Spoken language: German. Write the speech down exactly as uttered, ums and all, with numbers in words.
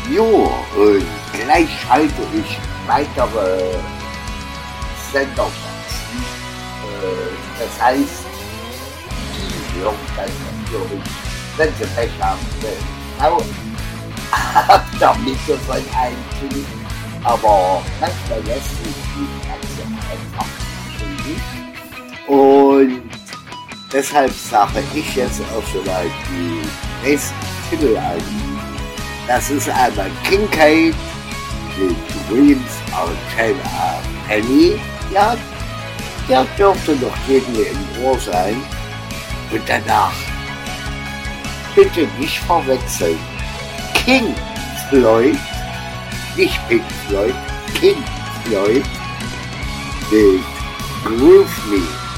Jo, und gleich schalte ich weitere Sender dazu. Äh, das heißt, die hören dann natürlich, wenn sie Pech haben, genau ab der Mitte von einem Film. Aber manchmal lässt sich die ganze einfach kriegen. Und deshalb sage ich jetzt auch schon mal die nächsten Titel an. Das ist einmal Kincaid mit Dreams of Taylor Penny. Ja, der dürfte noch jedem im Ohr sein. Und danach, bitte nicht verwechseln, King Floyd, nicht Pink Floyd, King Floyd mit Groove Me.